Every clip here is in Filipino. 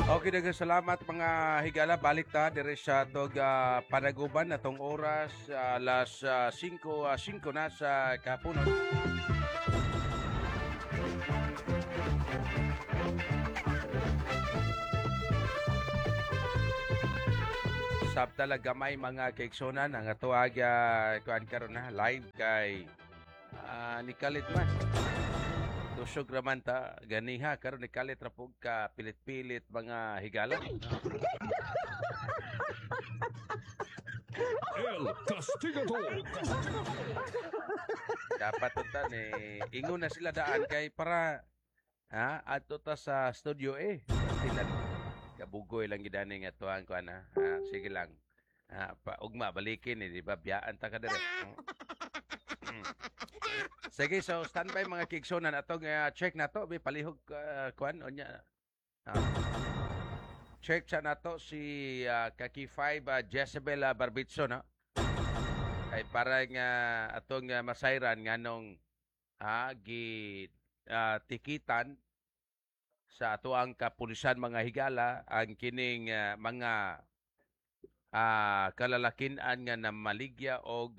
Okay, daghang salamat mga higala. Balik ta dire sa tog panaguban natong oras alas 5 na sa kapunon. Sabtala gamay mga kaiksonan ang atuag kuan karon na live kay ni Kalit man. Tusog raman ta ganiha karon ni Kalit ra pug ka pilit-pilit mga higala. El Castigador. Dapat ta ni ingon na sila daan kay para adto ta sa studio Sila kabugoy lang gidani nga tuang ko ana. Sige lang. Ugma balikin di ba biyaan ta ka dire. Sige, so standby mga kigsonan atong check na to, may palihog kuan onya. Check sa nato si Kaki 5 Jezebel Barbitso no. Ay para nga atong masayran nganong gi tikitan sa atuang kapulisan mga higala ang kining mga kalalakinan nga namaligya og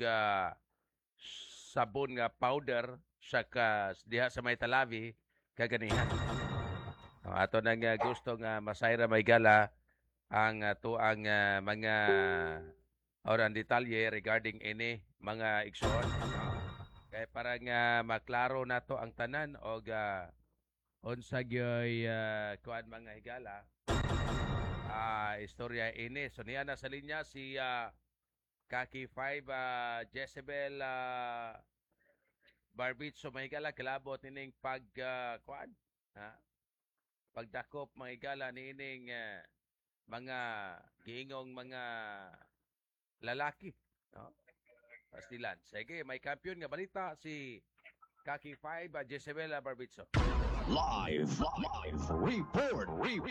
sabon nga powder sa diha sa may Talavi kaganihan. Ato nang gusto nga masayra may gala ang tuang mga oran detalye regarding ini mga igsoon. Kay para nga maklaro nato ang tanan og unsa gyoy kuan mga higala istorya ini. So niya na sa linya si Kaki 5 Jezebel Barbitso mahigala kilabot nining kuan pagdakop mahigala nining mga giingong mga lalaki no pastilan. Sige, may kampiyon nga balita si Kaki 5 Jezebel Barbitso. Live report.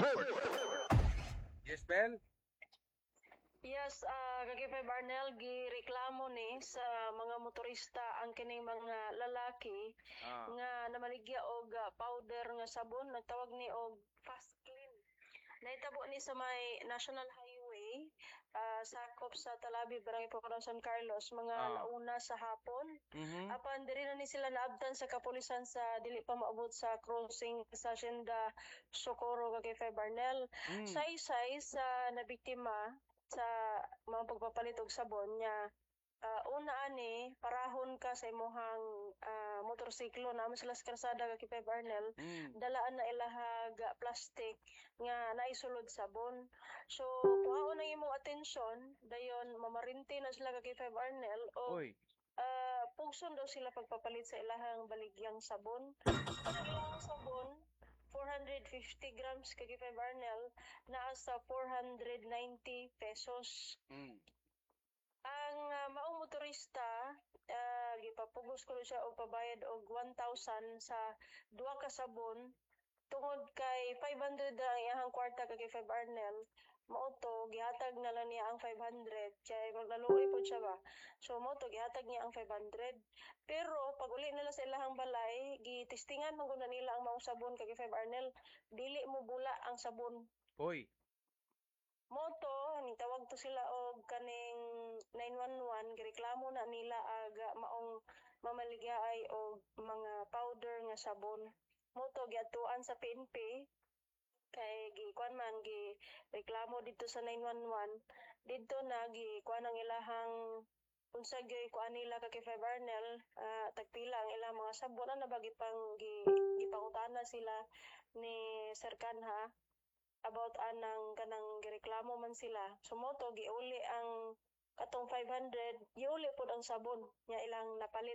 Jezebel. Yes, Kagipay Barnel, gireklamo ni sa mga motorista ang kining mga lalaki nga namaligya og powder nga sabon, nagtawag ni og Fast Clean. Naitabo ni sa may National Highway, sakop sa Talabi, Barangay Pucaraw, San Carlos, mga launa sa hapon. Apan diri na ni sila naabtan sa kapulisan sa dili pa maabot sa crossing sa Hacienda Socorro, Kagipay Barnel. Say-say sa nabiktima sa mga pagpapalit og sabon niya una ani parahon ka sa imong motorsiklo na sila sa kalsada Kagipay Barnel dalaan na ilahag plastic nga naisulod sabon. So kuhaon ang imong atensyon dayon mamarinti na sila Kagipay Barnel o pugson daw sila pagpapalit sa ilahang baligyang sabon. Ang ilahang sabon 450 grams Kagipay Barnel naa sa 490 pesos. Ang maong motorista gipapugos ko siya og pabayad og 1,000 sa duha ka sabon tungod kay 500 ang iyang kwarta Kagipay Barnel. Mao to gihatag na lang niya ang 500 kay maglaluoy po siya ba. So mao to gihatag niya ang 500. Pero pag uli nila sa ilahang balay, gitistingan man gud nila ang maong sabon Kagipay Barnel, dili mo bula ang sabon. Moto, nitawag to sila og kaning 911, gireklamo na nila aga maong mamaligyaay og mga powder nga sabon. Moto giadtuan sa PNP kay gikuan man reklamo dito sa 911 dito na gikuan ang ilahang unsa gyud kuan nila Kagipay Barnel tagpila ang ilang mga sabon na bagi pang gipangutana sila ni Sir Kanha about anang kanang gireklamo man sila. Sumoto giuli ang katong 500 giuli pod ang sabon nya ilang napalit.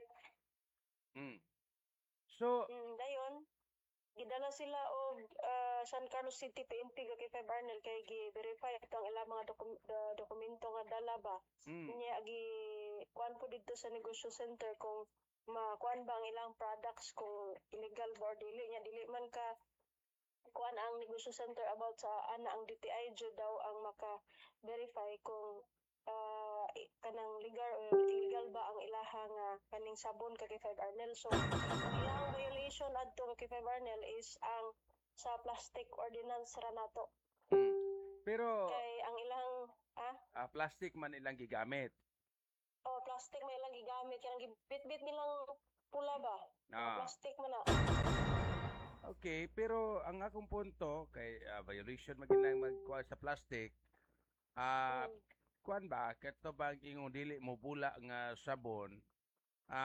So dayon gidala sila og San Carlos City PNP Kagipay Barnel kay gi-verify itong ilang mga dokumento nga dala ba. Nya kuan po dito sa negosyo center kung makuan ba ang ilang products kung illegal ba or dili nya dili man ka kuan ang negosyo center about sa ana ang DTI jud daw ang maka-verify kung kanang legal ba ang ilahang kaning sabon Kagipay Barnel. So ang ilahang violation adto Kagipay Barnel is ang sa plastic ordinance ra nato. Pero Kay ang ilang plastic man ilang gigamit. plastic may ilang gigamit kanang gibit-bit nilang pula ba? Ah. Plastic man na. Okay, pero ang akong punto kay violation maginang magkuha sa plastic. Mm. Kuan ba kato bang ingong dili mo bula nga sabon